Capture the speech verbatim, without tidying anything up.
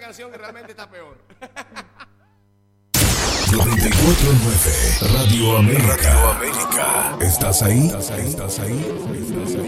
canción que realmente está peor. noventa y cuatro nueve Radio América. Radio América. ¿Estás ahí? ¿Estás ahí? ¿Estás ahí?